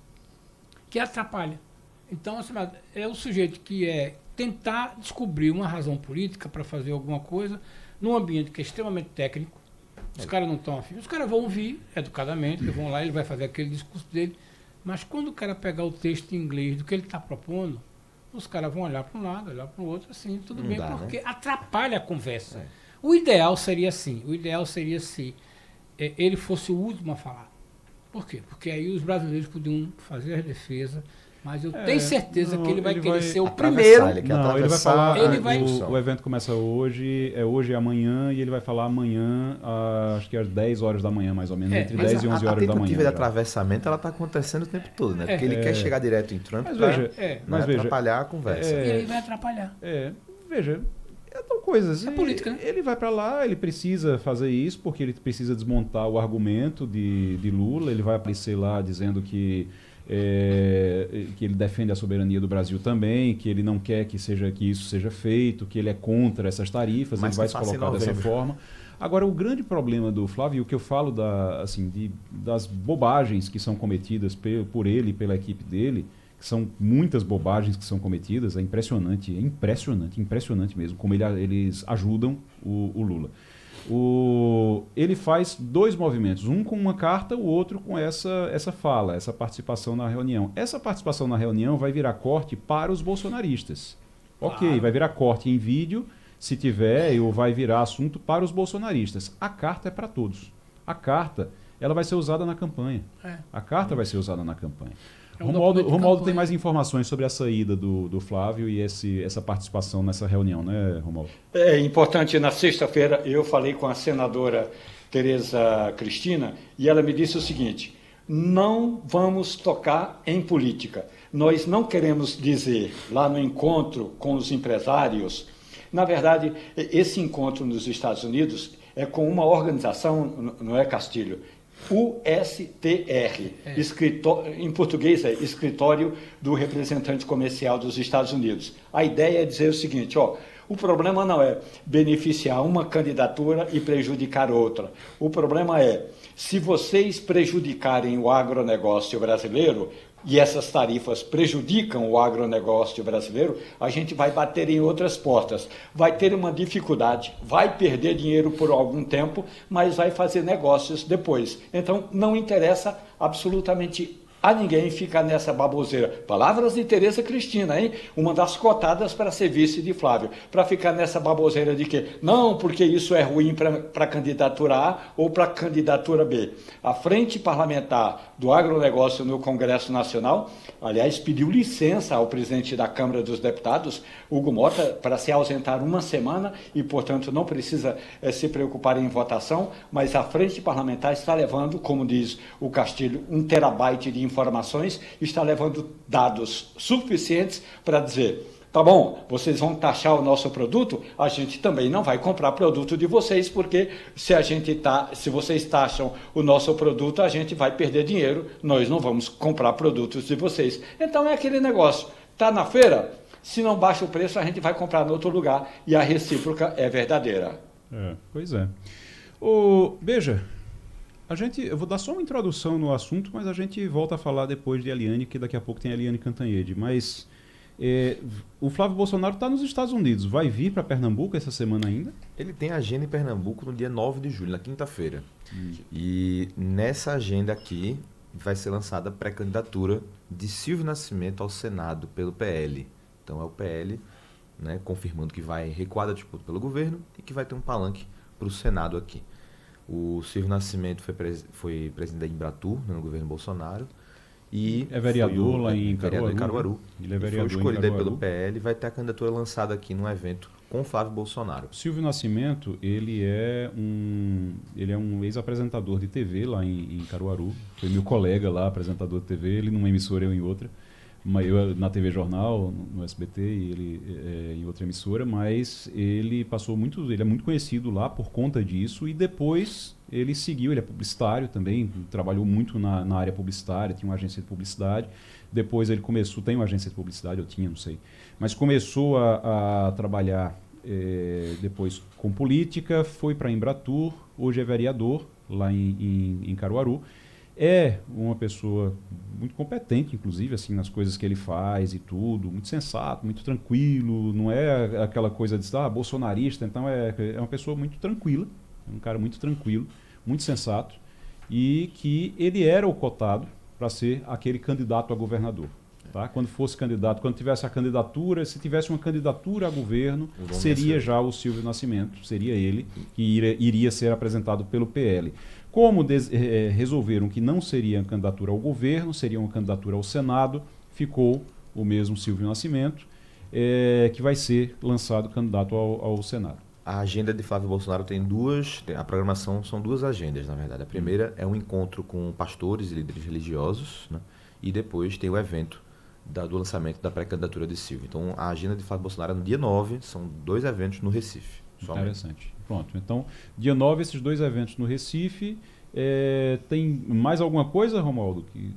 que atrapalha. Então, assim, é o sujeito que é tentar descobrir uma razão política para fazer alguma coisa num ambiente que é extremamente técnico. Os é. caras não estão afim. Os caras vão ouvir educadamente, eles vão lá, ele vai fazer aquele discurso dele. Mas quando o cara pegar o texto em inglês do que ele está propondo, os caras vão olhar para um lado, olhar para o outro, assim, tudo não bem, dá, porque né? atrapalha a conversa. É. O ideal seria assim, o ideal seria se é, ele fosse o último a falar. Por quê? Porque aí os brasileiros podiam fazer a defesa, Mas eu É, tenho certeza não, que ele vai ele querer vai ser o atravessar, primeiro. ele quer Não, ele vai falar. Ele vai- O, o evento começa hoje, é hoje e amanhã, e ele vai falar amanhã, ah, acho que às dez horas da manhã, mais ou menos, É, entre mas dez e a, onze a horas da manhã. tentativa de já. atravessamento, ela está acontecendo o tempo todo, né? Porque É. ele É. quer chegar direto em Trump Mas para veja, É. mas veja, atrapalhar a conversa. É. E aí vai atrapalhar. É, veja, é tal coisas. É política, né? Ele vai para lá, ele precisa fazer isso porque ele precisa desmontar o argumento de, de Lula. Ele vai aparecer lá dizendo que é, que ele defende a soberania do Brasil também, que ele não quer que seja que isso seja feito, que ele é contra essas tarifas. Mas ele vai que se faça em colocar dessa novembro. forma. Agora, o grande problema do Flávio, o que eu falo da, assim, de, das bobagens que são cometidas pe, por ele e pela equipe dele, que são muitas bobagens que são cometidas, é impressionante, é impressionante, impressionante mesmo, como ele, eles ajudam o, o Lula. O, ele faz dois movimentos, um com uma carta, o outro com essa, essa fala, essa participação na reunião. Essa participação na reunião vai virar corte para os bolsonaristas. Ok, Claro. vai virar corte em vídeo, se tiver, ou vai virar assunto para os bolsonaristas. A carta é para todos. A carta, ela vai ser usada na campanha. É. A carta vai ser usada na campanha. É um Romualdo, documento de Romualdo tem campanha. mais informações sobre a saída do, do Flávio e esse, essa participação nessa reunião, né, Romualdo? É importante, na sexta-feira eu falei com a senadora Tereza Cristina e ela me disse o seguinte: não vamos tocar em política. Nós não queremos dizer lá no encontro com os empresários. Na verdade, esse encontro nos Estados Unidos é com uma organização, não é, Castilho? U S T R, É. escrito- em português é Escritório do Representante Comercial dos Estados Unidos. A ideia é dizer o seguinte, ó, o problema não é beneficiar uma candidatura e prejudicar outra. O problema é, se vocês prejudicarem o agronegócio brasileiro, e essas tarifas prejudicam o agronegócio brasileiro, a gente vai bater em outras portas. Vai ter uma dificuldade, vai perder dinheiro por algum tempo, mas vai fazer negócios depois. Então, não interessa absolutamente a ninguém ficar nessa baboseira. Palavras de Tereza Cristina, hein? Uma das cotadas para ser vice de Flávio. Para ficar nessa baboseira de que, não, porque isso é ruim para a candidatura A ou para a candidatura B. A Frente Parlamentar do Agronegócio no Congresso Nacional, aliás, pediu licença ao presidente da Câmara dos Deputados, Hugo Mota, para se ausentar uma semana e, portanto, não precisa eh, se preocupar em votação, mas a Frente Parlamentar está levando, como diz o Castilho, um terabyte de informações, está levando dados suficientes para dizer, tá bom, vocês vão taxar o nosso produto, a gente também não vai comprar produto de vocês, porque se a gente tá, se vocês taxam o nosso produto, a gente vai perder dinheiro, nós não vamos comprar produtos de vocês. Então é aquele negócio, tá na feira, se não baixa o preço, a gente vai comprar em outro lugar, e a recíproca é verdadeira. É, pois é. O, veja, a gente, eu vou dar só uma introdução no assunto, mas a gente volta a falar depois de Eliane, que daqui a pouco tem a Eliane Cantanhede. Mas é, o Flávio Bolsonaro está nos Estados Unidos. Vai vir para Pernambuco essa semana ainda? Ele tem agenda em Pernambuco no dia nove de julho, na quinta-feira. Hum. E nessa agenda aqui vai ser lançada a pré-candidatura de Silvio Nascimento ao Senado pelo P L. Então é o P L, né, confirmando que vai recuar da disputa pelo governo e que vai ter um palanque para o Senado aqui. O Silvio Nascimento foi, pres foi presidente da Embratur, né, no governo Bolsonaro. E é vereador o, lá em é, vereador Caruaru. em Caruaru. Ele é vereador foi escolhido em aí pelo Caruaru. P L e vai ter a candidatura lançada aqui num evento com o Flávio Bolsonaro. Silvio Nascimento, ele é um, ele é um ex-apresentador de T V lá em, em Caruaru. Foi meu colega lá, apresentador de T V, ele numa emissora, eu em outra. Uma, eu na T V Jornal, no S B T, e ele é, em outra emissora, mas ele passou muito, ele é muito conhecido lá por conta disso, e depois ele seguiu, ele é publicitário também, trabalhou muito na, na área publicitária, tinha uma agência de publicidade, depois ele começou, tem uma agência de publicidade, eu tinha, não sei, mas começou a, a trabalhar é, depois com política, foi para a Embratur, hoje é vereador lá em, em, em Caruaru. É uma pessoa muito competente, inclusive, assim, nas coisas que ele faz e tudo, muito sensato, muito tranquilo, não é aquela coisa de, ah, bolsonarista, então é, é uma pessoa muito tranquila, é um cara muito tranquilo, muito sensato, e que ele era o cotado para ser aquele candidato a governador. Tá? Quando fosse candidato, quando tivesse a candidatura, se tivesse uma candidatura a governo, seria já o Silvio Nascimento, seria ele que iria, iria ser apresentado pelo P L. Como des, eh, resolveram que não seria uma candidatura ao governo, seria uma candidatura ao Senado, ficou o mesmo Silvio Nascimento, é, que vai ser lançado candidato ao, ao Senado. A agenda de Flávio Bolsonaro tem duas, a programação são duas agendas, na verdade. A primeira é um encontro com pastores e líderes religiosos, né? E depois tem o evento da, do lançamento da pré-candidatura de Silvio. Então, a agenda de Flávio Bolsonaro é no dia nove, são dois eventos no Recife. Interessante. Pronto, então, dia nove, esses dois eventos no Recife. É, tem mais alguma coisa, Romualdo? Que...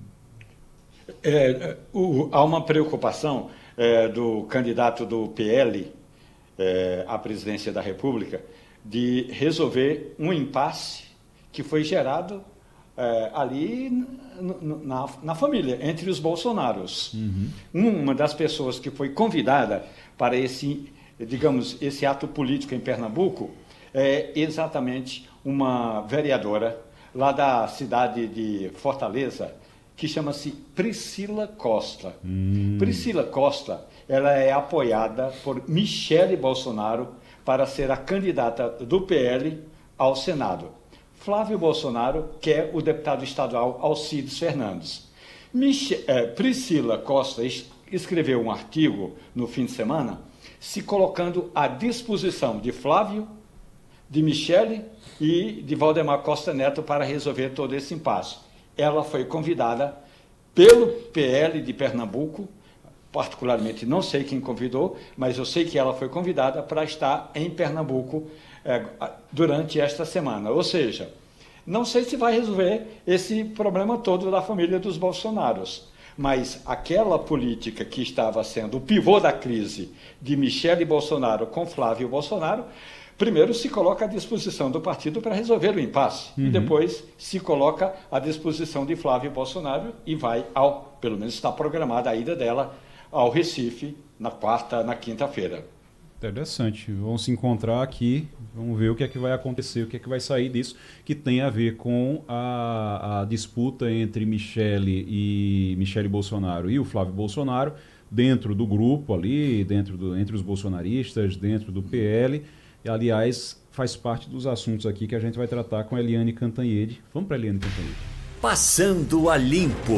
É, o, há uma preocupação é, do candidato do P L é, à presidência da República de resolver um impasse que foi gerado é, ali na, na família, entre os Bolsonaros. Uhum. Uma das pessoas que foi convidada para esse, digamos, esse ato político em Pernambuco é exatamente uma vereadora lá da cidade de Fortaleza, que chama-se Priscila Costa. Hum. Priscila Costa, ela é apoiada por Michele Bolsonaro para ser a candidata do P L ao Senado. Flávio Bolsonaro quer o deputado estadual Alcides Fernandes. Mich- eh, Priscila Costa es- escreveu um artigo no fim de semana se colocando à disposição de Flávio, de Michele e de Valdemar Costa Neto para resolver todo esse impasse. Ela foi convidada pelo P L de Pernambuco, particularmente não sei quem convidou, mas eu sei que ela foi convidada para estar em Pernambuco eh, durante esta semana. Ou seja, não sei se vai resolver esse problema todo da família dos Bolsonaros, mas aquela política que estava sendo o pivô da crise de Michele Bolsonaro com Flávio Bolsonaro, primeiro se coloca à disposição do partido para resolver o impasse, uhum. e depois se coloca à disposição de Flávio Bolsonaro e vai ao, pelo menos está programada a ida dela ao Recife na quarta, na quinta-feira. Interessante. Vamos se encontrar aqui, vamos ver o que é que vai acontecer, o que é que vai sair disso, que tem a ver com a, a disputa entre Michele e Michele Bolsonaro e o Flávio Bolsonaro, dentro do grupo ali, dentro do, entre os bolsonaristas, dentro do P L. E, aliás, faz parte dos assuntos aqui que a gente vai tratar com a Eliane Cantanhede. Vamos para a Eliane Cantanhede. Passando a Limpo.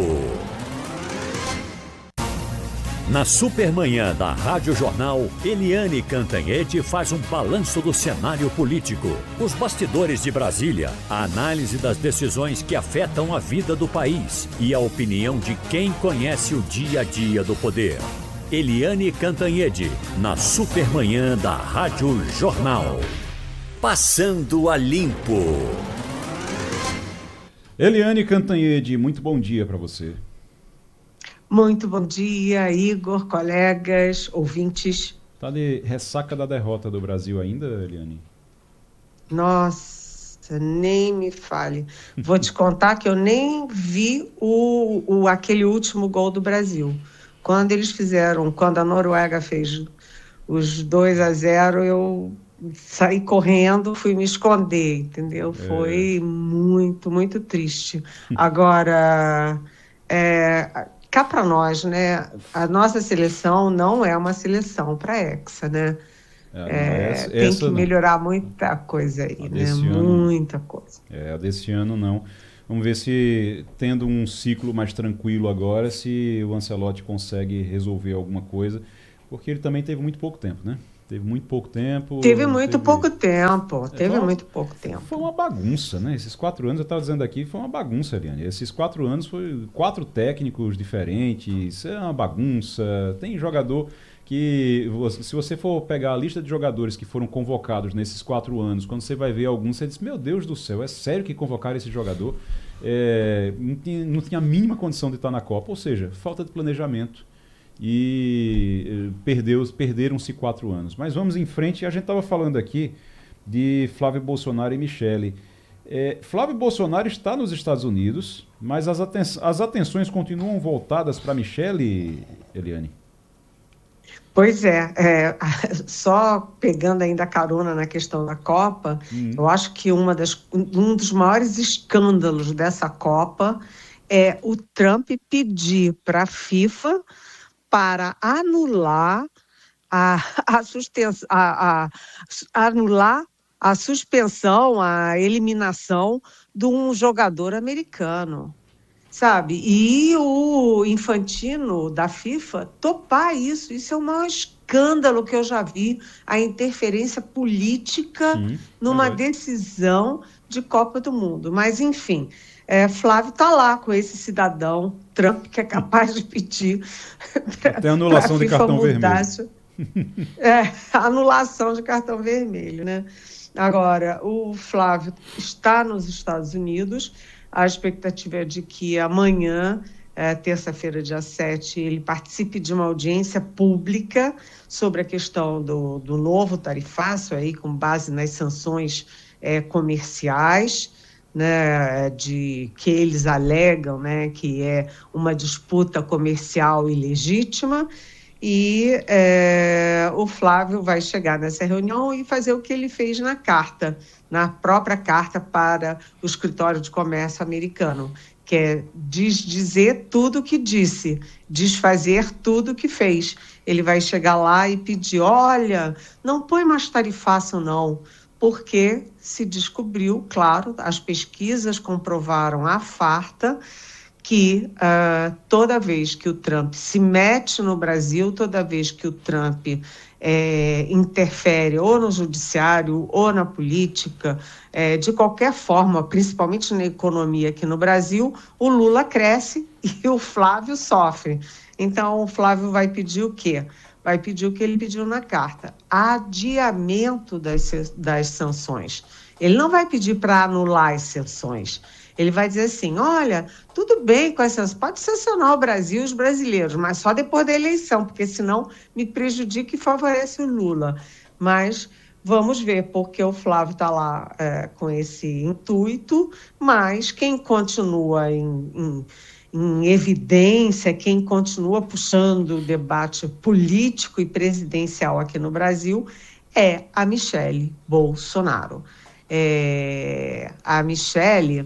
Na Supermanhã da Rádio Jornal, Eliane Cantanhede faz um balanço do cenário político, os bastidores de Brasília, a análise das decisões que afetam a vida do país e a opinião de quem conhece o dia a dia do poder. Eliane Cantanhede, na Supermanhã da Rádio Jornal. Passando a Limpo. Eliane Cantanhede, muito bom dia para você. Muito bom dia, Igor, colegas, ouvintes. Tá de ressaca da derrota do Brasil ainda, Eliane? Nossa, nem me fale. Vou te contar que eu nem vi o, o, aquele último gol do Brasil. Quando eles fizeram, quando a Noruega fez os dois a zero, eu saí correndo, fui me esconder, entendeu? É. Foi muito, muito triste. Agora, é, cá para nós, né? A nossa seleção não é uma seleção para Hexa, né? É, é, essa, tem essa que não. melhorar muita coisa aí, né? Muita coisa. É, a desse ano não. Vamos ver se, tendo um ciclo mais tranquilo agora, se o Ancelotti consegue resolver alguma coisa, porque ele também teve muito pouco tempo, né? Teve muito pouco tempo. Teve muito teve... pouco tempo, teve uma... muito pouco tempo. Foi uma bagunça, né? Esses quatro anos, eu estava dizendo aqui, foi uma bagunça, Eliane. Esses quatro anos foi quatro técnicos diferentes, é uma bagunça. Tem jogador que, se você for pegar a lista de jogadores que foram convocados nesses quatro anos, quando você vai ver alguns, você diz, meu Deus do céu, é sério que convocaram esse jogador? É, não, tinha, não tinha a mínima condição de estar na Copa, ou seja, falta de planejamento. E perdeu, perderam-se quatro anos. Mas vamos em frente. A gente estava falando aqui de Flávio Bolsonaro e Michele. É, Flávio Bolsonaro está nos Estados Unidos, mas as, aten as atenções continuam voltadas para Michele, Eliane? Pois é, é, só pegando ainda carona na questão da Copa, hum. eu acho que uma das, um dos maiores escândalos dessa Copa é o Trump pedir para a FIFA para anular a, a, suspensão, a, a, anular a suspensão, a eliminação de um jogador americano. sabe? E o Infantino da FIFA topar isso, isso é o maior escândalo que eu já vi, a interferência política Sim, numa é decisão de Copa do Mundo. Mas, enfim, é, Flávio está lá com esse cidadão, Trump, que é capaz de pedir até anulação de cartão mudasse, vermelho. É, anulação de cartão vermelho, né? Agora, o Flávio está nos Estados Unidos, a expectativa é de que amanhã, é, terça-feira, dia sete, ele participe de uma audiência pública sobre a questão do, do novo tarifaço, aí, com base nas sanções é, comerciais, né, de, que eles alegam, né, que é uma disputa comercial ilegítima. E é, o Flávio vai chegar nessa reunião e fazer o que ele fez na carta, na própria carta para o escritório de comércio americano, que é desdizer tudo o que disse, desfazer tudo o que fez. Ele vai chegar lá e pedir, olha, não põe mais tarifaço não, porque se descobriu, claro, as pesquisas comprovaram à farta, que uh, toda vez que o Trump se mete no Brasil, toda vez que o Trump é, interfere ou no judiciário ou na política, é, de qualquer forma, principalmente na economia aqui no Brasil, o Lula cresce e o Flávio sofre. Então, o Flávio vai pedir o quê? Vai pedir o que ele pediu na carta, adiamento das, das sanções. Ele não vai pedir para anular as sanções. Ele vai dizer assim, olha, tudo bem com essas, pode sancionar o Brasil e os brasileiros, mas só depois da eleição, porque senão me prejudica e favorece o Lula. Mas vamos ver, porque o Flávio está lá é, com esse intuito, mas quem continua em, em, em evidência, quem continua puxando o debate político e presidencial aqui no Brasil é a Michele Bolsonaro. É, a Michele...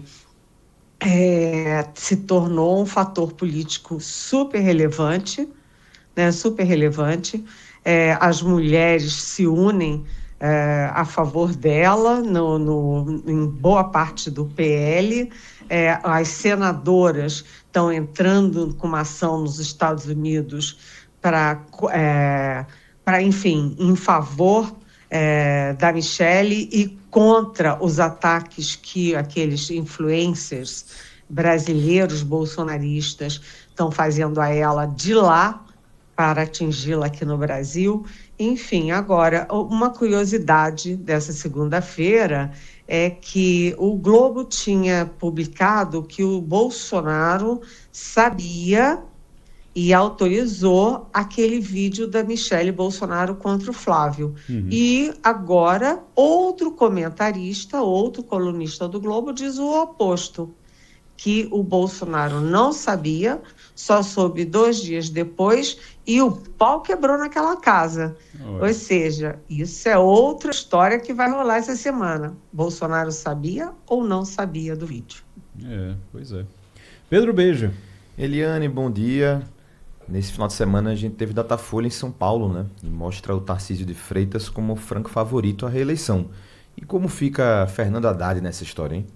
É, se tornou um fator político super relevante, né, super relevante. É, as mulheres se unem é, a favor dela no, no, em boa parte do P L. É, as senadoras estão entrando com uma ação nos Estados Unidos para, é, para, enfim, em favor é, da Michele e contra os ataques que aqueles influencers brasileiros bolsonaristas estão fazendo a ela de lá para atingi-la aqui no Brasil. Enfim, agora, uma curiosidade dessa segunda-feira é que o Globo tinha publicado que o Bolsonaro sabia e autorizou aquele vídeo da Michele Bolsonaro contra o Flávio. Uhum. E agora, outro comentarista, outro colunista do Globo diz o oposto, que o Bolsonaro não sabia, só soube dois dias depois e o pau quebrou naquela casa. Oi. Ou seja, isso é outra história que vai rolar essa semana. Bolsonaro sabia ou não sabia do vídeo? É, pois é. Pedro Beija. Eliane, bom dia. Nesse final de semana a gente teve Datafolha em São Paulo, né? E mostra o Tarcísio de Freitas como o franco favorito à reeleição. E como fica Fernando Haddad nessa história, hein?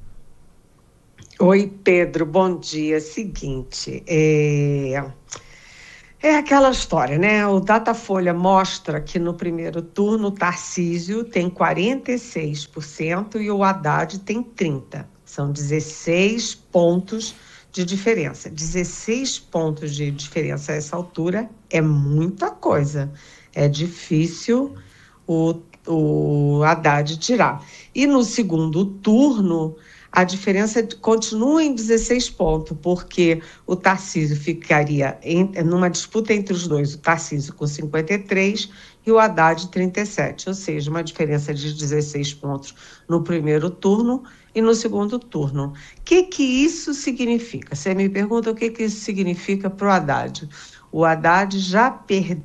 Oi, Pedro, bom dia. Seguinte, é... é aquela história, né? O Datafolha mostra que no primeiro turno o Tarcísio tem quarenta e seis por cento e o Haddad tem trinta por cento. São dezesseis pontos de diferença. dezesseis pontos de diferença a essa altura é muita coisa. É difícil o, o Haddad tirar. E no segundo turno, a diferença continua em dezesseis pontos, porque o Tarcísio ficaria em, numa disputa entre os dois, o Tarcísio com cinquenta e três e o Haddad trinta e sete, ou seja, uma diferença de dezesseis pontos no primeiro turno e no segundo turno. O que que isso significa? Você me pergunta o que que isso significa para o Haddad. O Haddad já perdeu...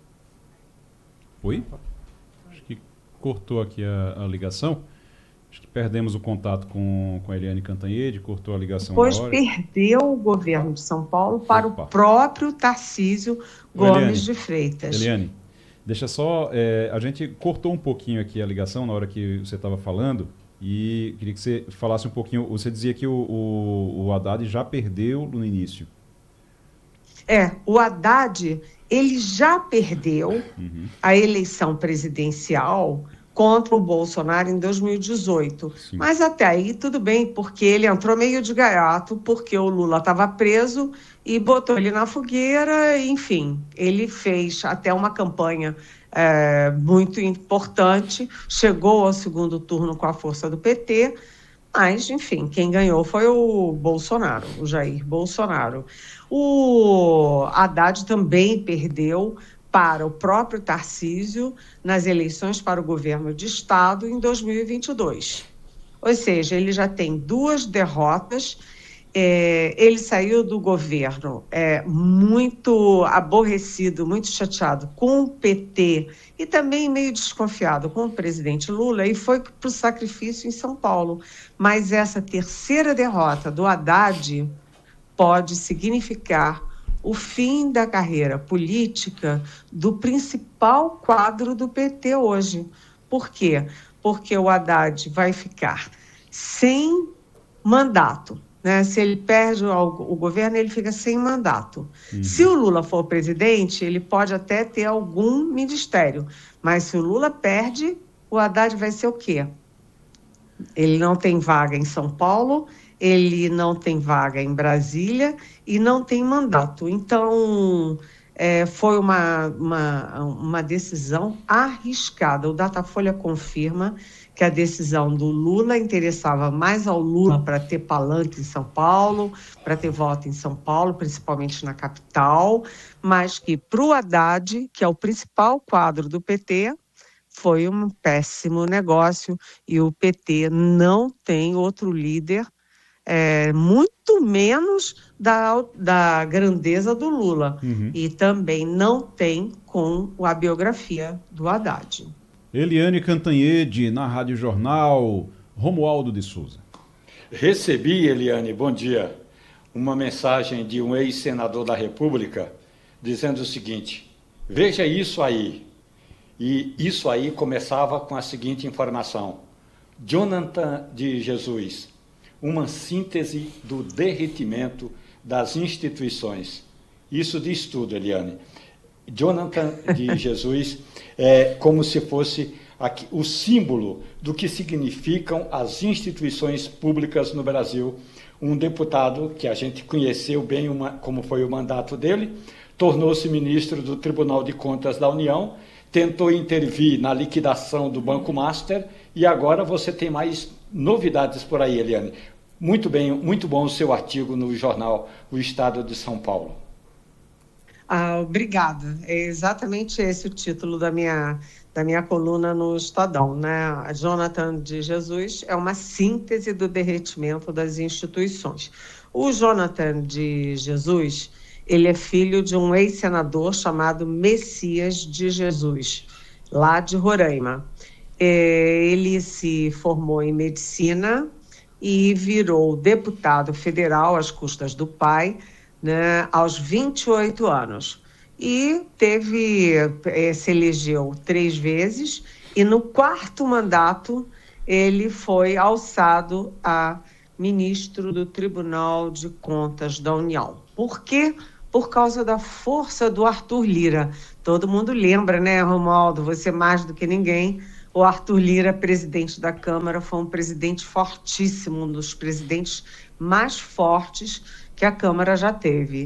Oi? Acho que cortou aqui a, a ligação. Acho que perdemos o contato com, com a Eliane Cantanhede, cortou a ligação Depois agora. Perdeu o governo de São Paulo para Opa. o próprio Tarcísio Gomes Eliane, de Freitas. Eliane, deixa só... É, a gente cortou um pouquinho aqui a ligação na hora que você estava falando. E queria que você falasse um pouquinho, você dizia que o, o, o Haddad já perdeu no início. É, o Haddad, ele já perdeu uhum. a eleição presidencial contra o Bolsonaro em dois mil e dezoito. Sim. Mas até aí tudo bem, porque ele entrou meio de gaiato, porque o Lula estava preso e botou ele na fogueira, enfim. Ele fez até uma campanha é, muito importante, chegou ao segundo turno com a força do P T, mas, enfim, quem ganhou foi o Bolsonaro, o Jair Bolsonaro. O Haddad também perdeu para o próprio Tarcísio nas eleições para o governo de estado em dois mil e vinte e dois. Ou seja, ele já tem duas derrotas. É, ele saiu do governo é, muito aborrecido, muito chateado com o P T e também meio desconfiado com o presidente Lula e foi para o sacrifício em São Paulo. Mas essa terceira derrota do Haddad pode significar o fim da carreira política do principal quadro do P T hoje. Por quê? Porque o Haddad vai ficar sem mandato. Né? Se ele perde o, o governo, ele fica sem mandato. Uhum. Se o Lula for presidente, ele pode até ter algum ministério. Mas se o Lula perde, o Haddad vai ser o quê? Ele não tem vaga em São Paulo, ele não tem vaga em Brasília e não tem mandato. Então, é, foi uma, uma, uma decisão arriscada. O Datafolha confirma que a decisão do Lula interessava mais ao Lula para ter palanque em São Paulo, para ter voto em São Paulo, principalmente na capital, mas que para o Haddad, que é o principal quadro do P T, foi um péssimo negócio e o P T não tem outro líder, é, muito menos da, da grandeza do Lula. Uhum. E também não tem com a biografia do Haddad. Eliane Cantanhede, na Rádio Jornal, Romualdo de Souza. Recebi, Eliane, bom dia, uma mensagem de um ex-senador da República dizendo o seguinte: veja isso aí. E isso aí começava com a seguinte informação: Jonathan de Jesus, uma síntese do derretimento das instituições. Isso diz tudo, Eliane. Jonathan de Jesus é como se fosse aqui, o símbolo do que significam as instituições públicas no Brasil. Um deputado que a gente conheceu bem uma, como foi o mandato dele, tornou-se ministro do Tribunal de Contas da União, tentou intervir na liquidação do Banco Master e agora você tem mais novidades por aí, Eliane. Muito bem, muito bom o seu artigo no jornal O Estado de São Paulo. Ah, obrigada. É exatamente esse o título da minha, da minha coluna no Estadão, né? A Jonathan de Jesus é uma síntese do derretimento das instituições. O Jonathan de Jesus, ele é filho de um ex-senador chamado Messias de Jesus, lá de Roraima. É, ele se formou em medicina e virou deputado federal às custas do pai, né, aos vinte e oito anos. E teve, eh, se elegeu três vezes, e no quarto mandato ele foi alçado a ministro do Tribunal de Contas da União. Por quê? Por causa da força do Arthur Lira. Todo mundo lembra, né, Romualdo? Você mais do que ninguém. O Arthur Lira, presidente da Câmara, foi um presidente fortíssimo, um dos presidentes mais fortes que a Câmara já teve.